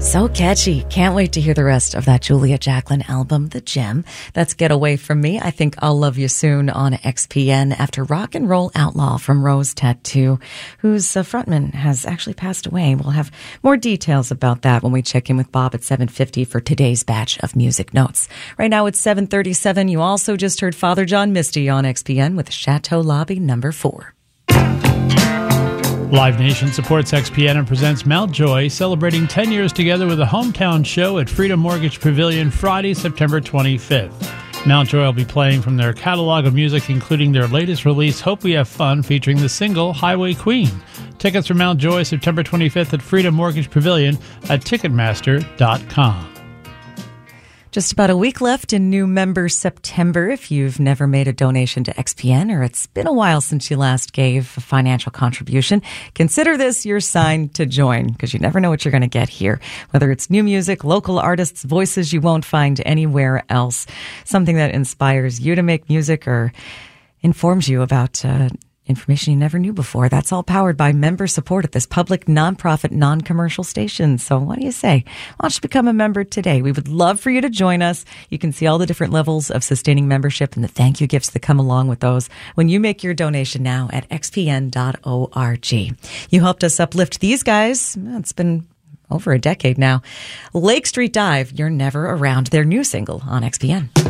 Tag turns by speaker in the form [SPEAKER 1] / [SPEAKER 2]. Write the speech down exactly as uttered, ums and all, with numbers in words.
[SPEAKER 1] So catchy. Can't wait to hear the rest of that Julia Jacklin album, The Gem. That's Get Away From Me. I Think I'll Love You Soon on X P N after Rock and Roll Outlaw from Rose Tattoo, whose uh, frontman has actually passed away. We'll have more details about that when we check in with Bob at seven fifty for today's batch of music notes. Right now it's seven thirty-seven. You also just heard Father John Misty on X P N with Chateau Lobby number four.
[SPEAKER 2] Live Nation supports X P N and presents Mount Joy, celebrating ten years together with a hometown show at Freedom Mortgage Pavilion Friday, September twenty-fifth. Mount Joy will be playing from their catalog of music, including their latest release, Hope We Have Fun, featuring the single Highway Queen. Tickets for Mount Joy, September twenty-fifth at Freedom Mortgage Pavilion at Ticketmaster dot com.
[SPEAKER 1] Just about a week left in new member September. If you've never made a donation to X P N or it's been a while since you last gave a financial contribution, consider this your sign to join, because you never know what you're going to get here. Whether it's new music, local artists, voices you won't find anywhere else, something that inspires you to make music or informs you about uh, information you never knew before. That's all powered by member support at this public, nonprofit, non-commercial station. So what do you say? Why don't you become a member today? We would love for you to join us. You can see all the different levels of sustaining membership and the thank you gifts that come along with those when you make your donation now at x p n dot org. You helped us uplift these guys. It's been over a decade now. Lake Street Dive, You're Never Around, their new single on X P N.